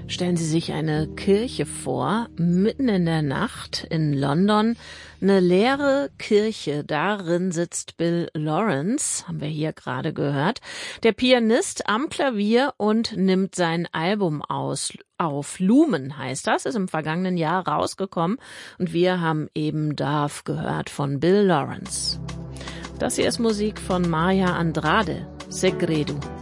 Stellen Sie sich eine Kirche vor, mitten in der Nacht in London, eine leere Kirche. Darin sitzt Bill Lawrence, haben wir hier gerade gehört, der Pianist am Klavier und nimmt sein Album auf. Lumen heißt das, ist im vergangenen Jahr rausgekommen und wir haben eben Dove gehört von Bill Lawrence. Das hier ist Musik von Maya Andrade, Segredo.